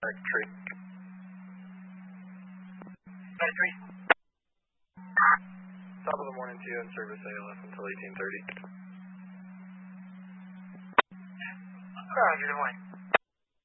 Correct, tree. 93. Top of the morning to you in service ALS until 1830. Roger, good morning.